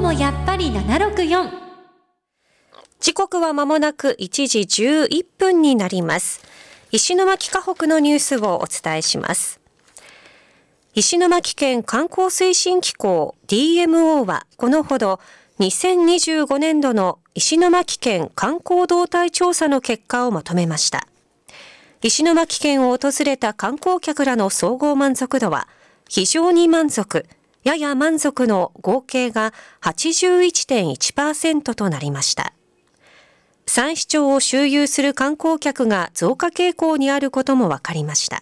もやっぱり764。 時刻は間もなく1時11分になります。石巻河北のニュースをお伝えします。石巻県観光推進機構 DMO はこのほど2025年度の石巻県観光動態調査の結果をまとめました。石巻県を訪れた観光客らの総合満足度は非常に満足、やや満足の合計が 81.1% となりました。3市町を周遊する観光客が増加傾向にあることも分かりました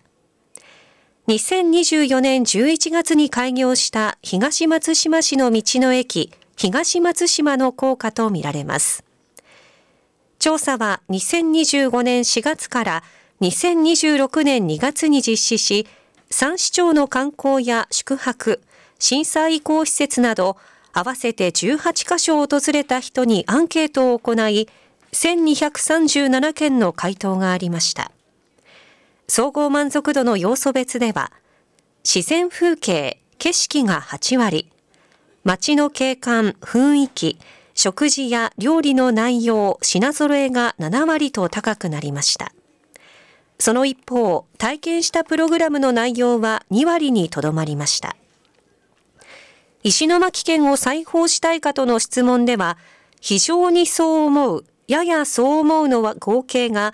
。2024年11月に開業した東松島市の道の駅東松島の効果とみられます。調査は2025年4月から2026年2月に実施し、3市町の観光や宿泊、震災遺構施設など合わせて18カ所を訪れた人にアンケートを行い、1237件の回答がありました。総合満足度の要素別では、自然風景、景色が8割、街の景観、雰囲気、食事や料理の内容、品揃えが7割と高くなりました。その一方、体験したプログラムの内容は2割にとどまりました。石巻県を再訪したいかとの質問では、非常にそう思う、ややそう思うのは合計が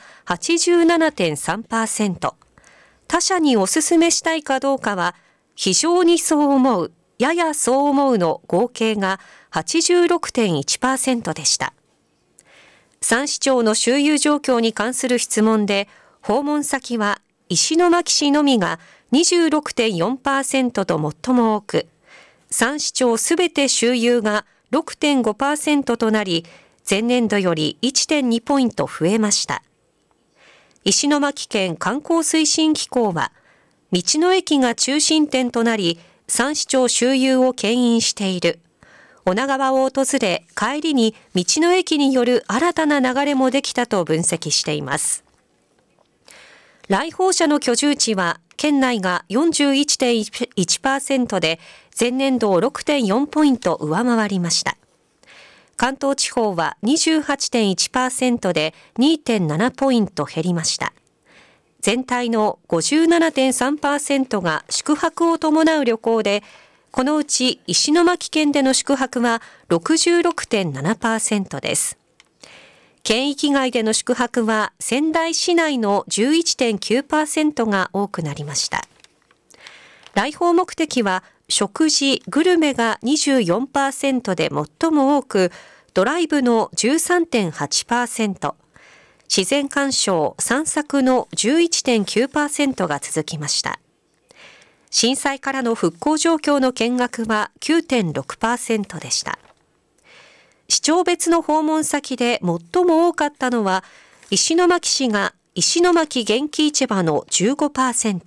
87.3%、他社にお勧めしたいかどうかは、非常にそう思う、ややそう思うの合計が 86.1% でした。3市町の周遊状況に関する質問で、訪問先は石巻市のみが 26.4% と最も多く、3市町すべて周遊が 6.5% となり、前年度より 1.2 ポイント増えました。石巻県観光推進機構は、道の駅が中心点となり、3市町周遊を牽引している。女川を訪れ、帰りに道の駅による新たな流れもできたと分析しています。来訪者の居住地は、県内が 41.1% で、前年度を 6.4 ポイント上回りました。関東地方は 28.1% で 2.7 ポイント減りました。全体の 57.3% が宿泊を伴う旅行で、このうち石巻県での宿泊は 66.7% です。県域外での宿泊は仙台市内の 11.9% が多くなりました。来訪目的は食事・グルメが 24% で最も多く、ドライブの 13.8%、自然鑑賞・散策の 11.9% が続きました。震災からの復興状況の見学は 9.6% でした。市町別の訪問先で最も多かったのは、石巻市が石巻元気市場の 15%、